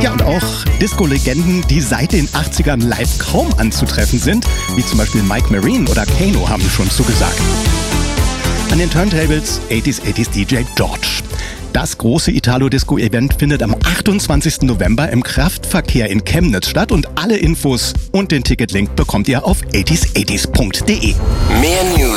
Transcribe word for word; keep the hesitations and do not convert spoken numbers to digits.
Ja, und auch Disco-Legenden, die seit den achtzigern live kaum anzutreffen sind, wie zum Beispiel Mike Marine oder Kano, haben schon zugesagt. An den Turntables achtziger achtziger D J George. Das große Italo-Disco-Event findet am achtundzwanzigsten November im Kraftverkehr in Chemnitz statt und alle Infos und den Ticketlink bekommt ihr auf achtziger achtziger punkt de. Mehr News